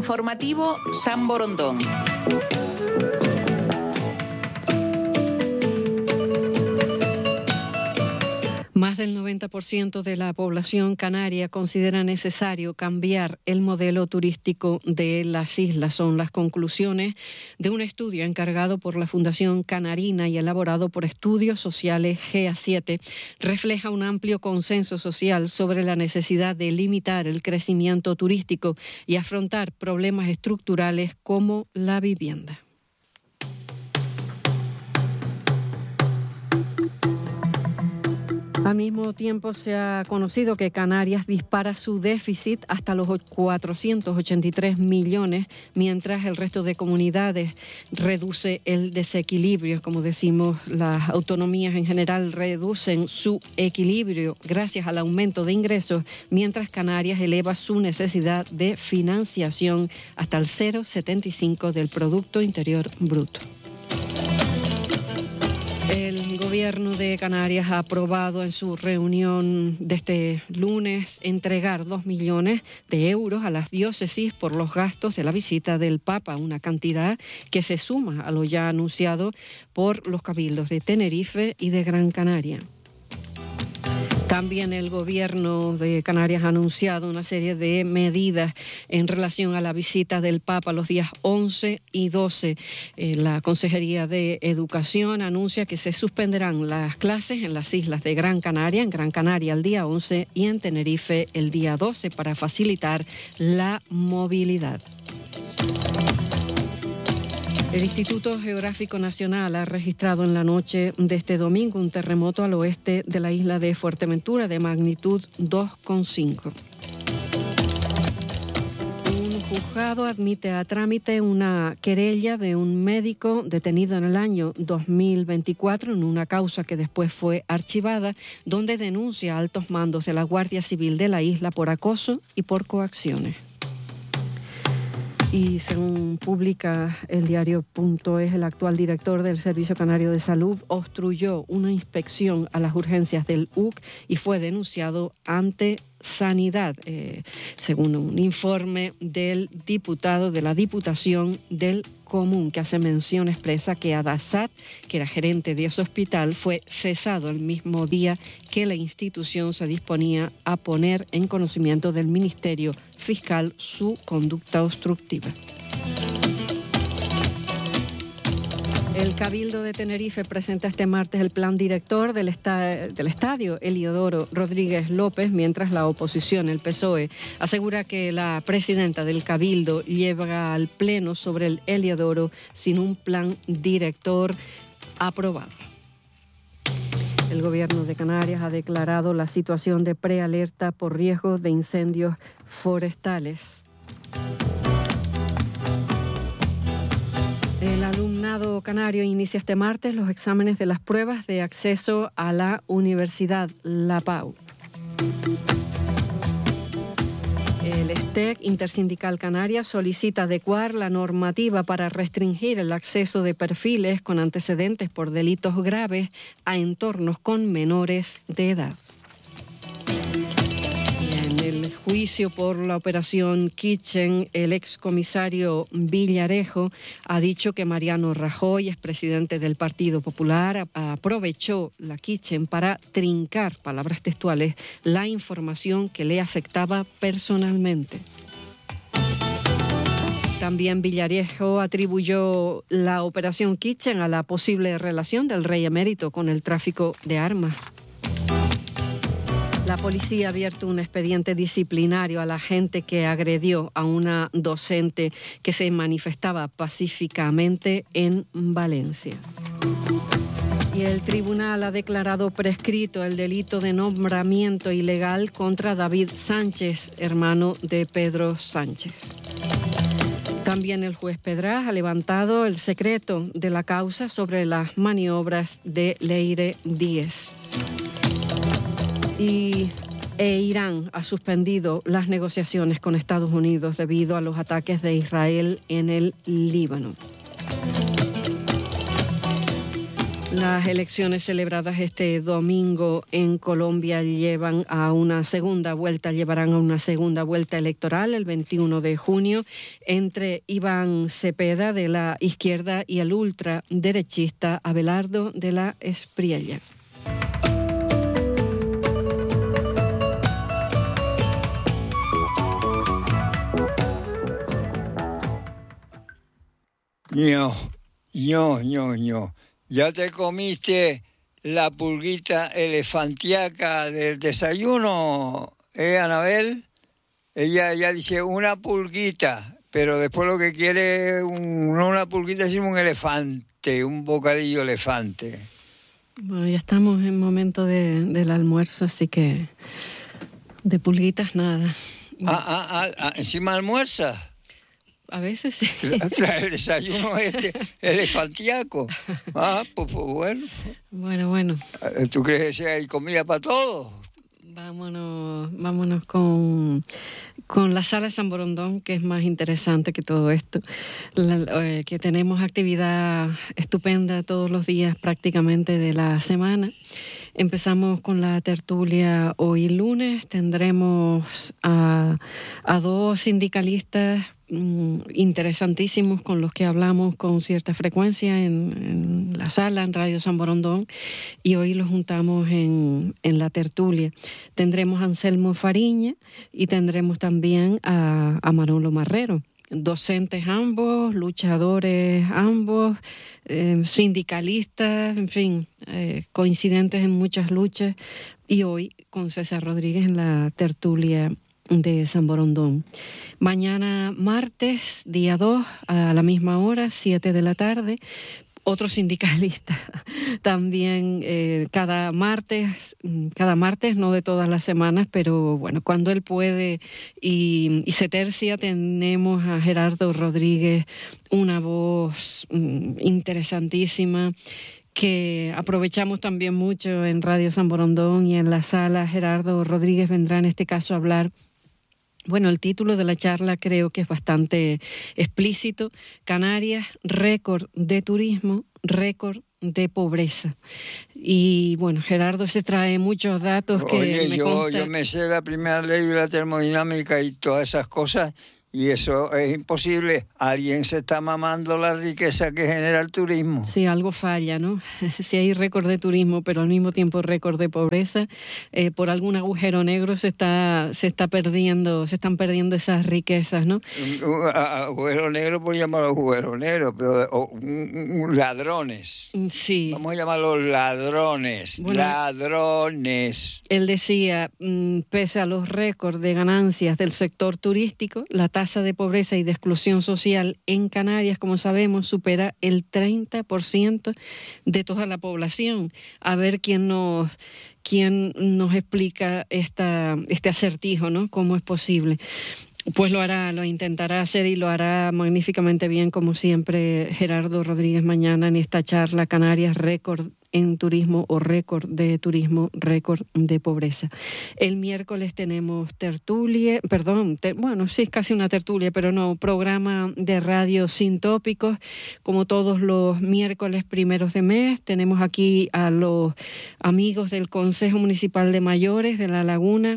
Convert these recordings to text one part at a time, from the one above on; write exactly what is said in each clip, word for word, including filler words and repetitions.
Informativo San Borondón. Más del noventa por ciento de la población canaria considera necesario cambiar el modelo turístico de las islas. Son las conclusiones de un estudio encargado por la Fundación Canarina y elaborado por Estudios Sociales G A siete. Refleja un amplio consenso social sobre la necesidad de limitar el crecimiento turístico y afrontar problemas estructurales como la vivienda. Al mismo tiempo se ha conocido que Canarias dispara su déficit hasta los cuatrocientos ochenta y tres millones, mientras el resto de comunidades reduce el desequilibrio. Como decimos, las autonomías en general reducen su equilibrio gracias al aumento de ingresos, mientras Canarias eleva su necesidad de financiación hasta el cero coma setenta y cinco del Producto Interior Bruto. El gobierno de Canarias ha aprobado en su reunión de este lunes entregar dos millones de euros a las diócesis por los gastos de la visita del Papa, una cantidad que se suma a lo ya anunciado por los cabildos de Tenerife y de Gran Canaria. También el gobierno de Canarias ha anunciado una serie de medidas en relación a la visita del Papa los días once y doce. Eh, la Consejería de Educación anuncia que se suspenderán las clases en las islas de Gran Canaria, en Gran Canaria el día once y en Tenerife el día doce para facilitar la movilidad. El Instituto Geográfico Nacional ha registrado en la noche de este domingo un terremoto al oeste de la isla de Fuerteventura de magnitud dos coma cinco. Un juzgado admite a trámite una querella de un médico detenido en el año dos mil veinticuatro en una causa que después fue archivada, donde denuncia a altos mandos de la Guardia Civil de la isla por acoso y por coacciones. Y según publica el diario Punto Es, el actual director del Servicio Canario de Salud obstruyó una inspección a las urgencias del U C y fue denunciado ante Sanidad, eh, según un informe del diputado de la Diputación del Común, que hace mención expresa que Adasat, que era gerente de ese hospital, fue cesado el mismo día que la institución se disponía a poner en conocimiento del Ministerio Fiscal su conducta obstructiva. El Cabildo de Tenerife presenta este martes el plan director del, esta- del estadio Heliodoro Rodríguez López, mientras la oposición, el P S O E, asegura que la presidenta del Cabildo lleva al Pleno sobre el Heliodoro sin un plan director aprobado. El Gobierno de Canarias ha declarado la situación de prealerta por riesgo de incendios forestales. El alumnado canario inicia este martes los exámenes de las pruebas de acceso a la Universidad La Pau. El STEC, Intersindical Canaria, solicita adecuar la normativa para restringir el acceso de perfiles con antecedentes por delitos graves a entornos con menores de edad. En el juicio por la operación Kitchen, el excomisario Villarejo ha dicho que Mariano Rajoy, expresidente del Partido Popular, aprovechó la Kitchen para trincar, palabras textuales, la información que le afectaba personalmente. También Villarejo atribuyó la operación Kitchen a la posible relación del rey emérito con el tráfico de armas. La policía ha abierto un expediente disciplinario a la gente que agredió a una docente que se manifestaba pacíficamente en Valencia. Y el tribunal ha declarado prescrito el delito de nombramiento ilegal contra David Sánchez, hermano de Pedro Sánchez. También el juez Pedraz ha levantado el secreto de la causa sobre las maniobras de Leire Díez. Y e Irán ha suspendido las negociaciones con Estados Unidos debido a los ataques de Israel en el Líbano. Las elecciones celebradas este domingo en Colombia llevan a una segunda vuelta, llevarán a una segunda vuelta electoral el veintiuno de junio entre Iván Cepeda de la izquierda y el ultraderechista Abelardo de la Espriella. ño, ño, ño, ño. ¿Ya te comiste la pulguita elefantiaca del desayuno, eh, Anabel? Ella ya dice una pulguita, pero después lo que quiere es un, no una pulguita, sino un elefante, un bocadillo elefante. Bueno, ya estamos en momento de, del almuerzo, así que de pulguitas nada. Ah, ah, ah, ah, ¿encima almuerza? A veces sí. Trae el desayuno este elefantiaco. Ah, pues, pues bueno. Bueno, bueno. ¿Tú crees que hay comida para todos? Vámonos, vámonos con, con la Sala San Borondón, que es más interesante que todo esto. La, eh, que tenemos actividad estupenda todos los días prácticamente de la semana. Empezamos con la tertulia hoy lunes. Tendremos a, a dos sindicalistas mm, interesantísimos con los que hablamos con cierta frecuencia en, en la sala, en Radio San Borondón, y hoy los juntamos en, en la tertulia. Tendremos a Anselmo Fariña y tendremos también a, a Manolo Marrero. Docentes ambos, luchadores ambos, eh, sindicalistas, en fin, eh, coincidentes en muchas luchas, y hoy con César Rodríguez en la tertulia de San Borondón. Mañana martes, día dos, a la misma hora, siete de la tarde, otro sindicalista también eh, cada martes, cada martes, no de todas las semanas, pero bueno, cuando él puede y, y se tercia, tenemos a Gerardo Rodríguez, una voz mm, interesantísima, que aprovechamos también mucho en Radio San Borondón y en la sala. Gerardo Rodríguez vendrá en este caso a hablar. Bueno, el título de la charla creo que es bastante explícito. Canarias, récord de turismo, récord de pobreza. Y bueno, Gerardo se trae muchos datos que Oye, me yo, consta... yo me sé la primera ley de la termodinámica y todas esas cosas, y eso es imposible. Alguien se está mamando la riqueza que genera el turismo. Sí, algo falla, ¿no? Si hay récord de turismo, pero al mismo tiempo récord de pobreza, eh, por algún agujero negro se está se está perdiendo, se están perdiendo esas riquezas, ¿no? Un agujero negro, por llamarlo agujero negro, pero o, un, un, ladrones. Sí. Vamos a llamarlos ladrones. Bueno, ladrones. Él decía, pese a los récords de ganancias del sector turístico, la tasa tasa de pobreza y de exclusión social en Canarias, como sabemos, supera el treinta por ciento de toda la población. A ver quién nos, quién nos explica esta, este acertijo, ¿no? ¿Cómo es posible? Pues lo hará, lo intentará hacer y lo hará magníficamente bien, como siempre, Gerardo Rodríguez mañana en esta charla Canarias, récord en turismo o récord de turismo, récord de pobreza. El miércoles tenemos tertulia, perdón, ter, bueno, sí es casi una tertulia, pero no, programa de radio sin tópicos, como todos los miércoles primeros de mes. Tenemos aquí a los amigos del Consejo Municipal de Mayores de La Laguna,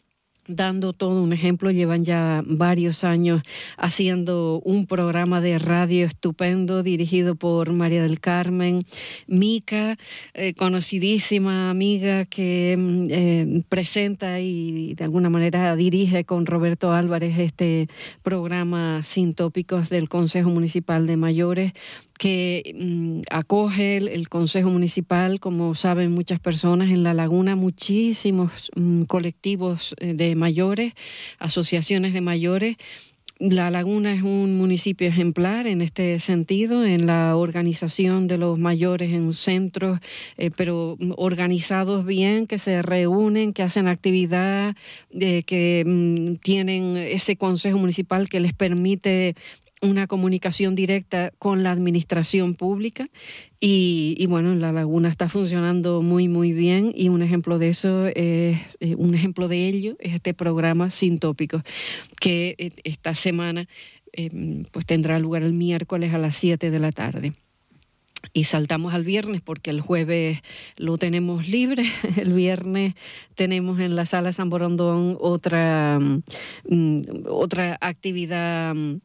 dando todo un ejemplo. Llevan ya varios años haciendo un programa de radio estupendo dirigido por María del Carmen Mica, eh, conocidísima amiga que eh, presenta y de alguna manera dirige con Roberto Álvarez este programa sin tópicos del Consejo Municipal de Mayores, que mm, acoge el, el Consejo Municipal, como saben muchas personas, en La Laguna muchísimos mm, colectivos de mayores, asociaciones de mayores. La Laguna es un municipio ejemplar en este sentido, en la organización de los mayores en centros, eh, pero organizados bien, que se reúnen, que hacen actividad, eh, que mm, tienen ese consejo municipal que les permite una comunicación directa con la administración pública y, y bueno, La Laguna está funcionando muy muy bien y un ejemplo de eso es, eh, un ejemplo de ello es este programa Sin Tópicos, que eh, esta semana eh, pues tendrá lugar el miércoles a las siete de la tarde. Y saltamos al viernes porque el jueves lo tenemos libre. El viernes tenemos en la Sala San Borondón otra, um, otra actividad um,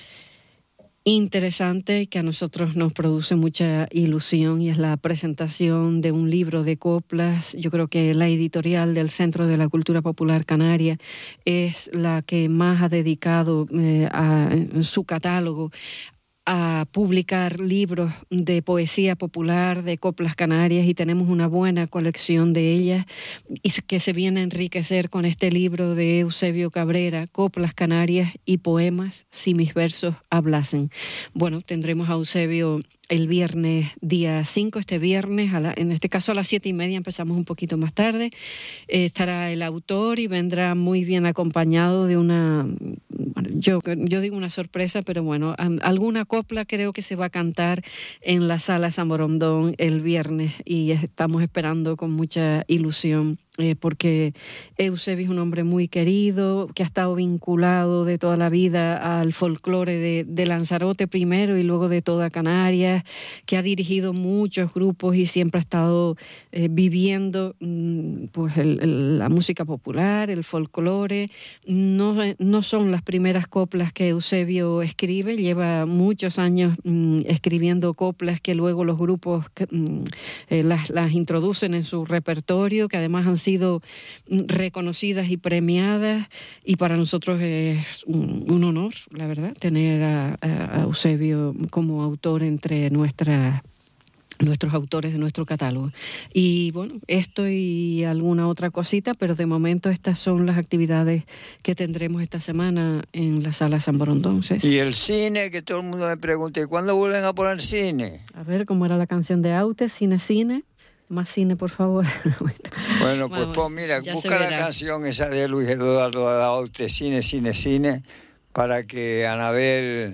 interesante que a nosotros nos produce mucha ilusión, y es la presentación de un libro de coplas. Yo creo que la editorial del Centro de la Cultura Popular Canaria es la que más ha dedicado eh, a, en su catálogo a publicar libros de poesía popular, de coplas canarias, y tenemos una buena colección de ellas, y que se viene a enriquecer con este libro de Eusebio Cabrera, Coplas Canarias y Poemas, si mis versos hablasen. Bueno, tendremos a Eusebio el viernes día cinco, este viernes, a la, en este caso a las siete y media, empezamos un poquito más tarde. Eh, estará el autor y vendrá muy bien acompañado de una, bueno, yo, yo digo una sorpresa, pero bueno, alguna copla creo que se va a cantar en la Sala San Borondón el viernes, y estamos esperando con mucha ilusión. Eh, porque Eusebio es un hombre muy querido, que ha estado vinculado de toda la vida al folclore de, de Lanzarote primero y luego de toda Canarias, que ha dirigido muchos grupos y siempre ha estado eh, viviendo mm, pues el, el, la música popular, el folclore. No, no son las primeras coplas que Eusebio escribe, lleva muchos años mm, escribiendo coplas que luego los grupos mm, eh, las, las introducen en su repertorio, que además han sido reconocidas y premiadas, y para nosotros es un, un honor, la verdad, tener a, a Eusebio como autor entre nuestras nuestros autores de nuestro catálogo. Y bueno, esto y alguna otra cosita, pero de momento estas son las actividades que tendremos esta semana en la Sala San Borondón. ¿Sí? Y el cine, que todo el mundo me pregunta, ¿y cuándo vuelven a poner cine? A ver, ¿cómo era la canción de Aute? Cine, cine. Más cine, por favor. Bueno, pues, Vamos, pues mira, ya busca la canción esa de Luis Eduardo Aute, cine, cine, cine, para que Anabel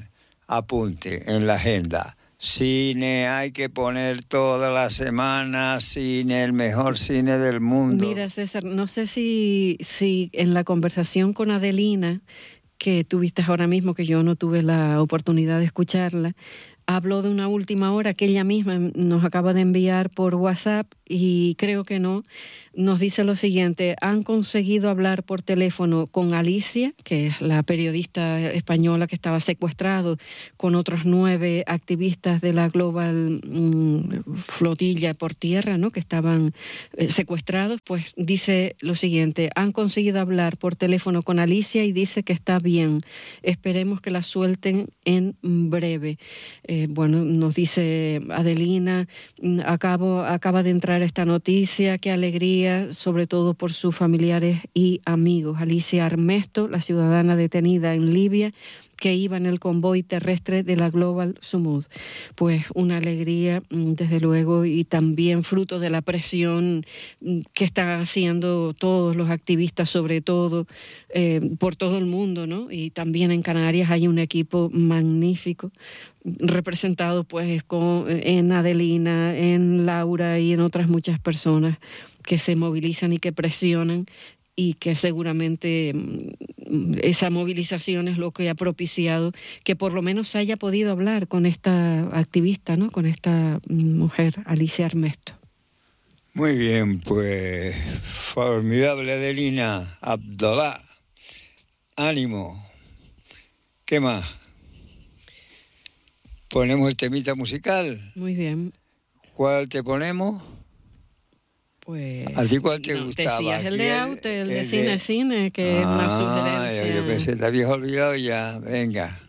apunte en la agenda. Cine, hay que poner toda la semana cine, el mejor cine del mundo. Mira, César, no sé si, si en la conversación con Adelina, que tuviste ahora mismo, que yo no tuve la oportunidad de escucharla, habló de una última hora que ella misma nos acaba de enviar por WhatsApp, y creo que no. Nos dice lo siguiente: han conseguido hablar por teléfono con Alicia, que es la periodista española que estaba secuestrado con otros nueve activistas de la Global mmm, Flotilla por tierra, ¿no?, que estaban eh, secuestrados. Pues dice lo siguiente: han conseguido hablar por teléfono con Alicia y dice que está bien. Esperemos que la suelten en breve. Eh, bueno, nos dice Adelina, acabo, acaba de entrar esta noticia, qué alegría, sobre todo por sus familiares y amigos. Alicia Armesto, la ciudadana detenida en Libia, que iba en el convoy terrestre de la Global Sumud. Pues una alegría, desde luego, y también fruto de la presión que están haciendo todos los activistas, sobre todo eh, por todo el mundo, ¿no? Y también en Canarias hay un equipo magnífico, representado pues con, en Adelina, en Laura y en otras muchas personas que se movilizan y que presionan, y que seguramente esa movilización es lo que ha propiciado que por lo menos se haya podido hablar con esta activista, ¿no?, con esta mujer, Alicia Armesto. Muy bien, pues formidable Adelina Abdalá. Ánimo. ¿Qué más? ¿Ponemos el temita musical? Muy bien. ¿Cuál te ponemos? Pues, ¿a ti cuál te no, gustaba? Decías el de Aute, el, el de Cine de... Cine, que ah, es una sugerencia. Yo pensé, te habías olvidado ya. Venga.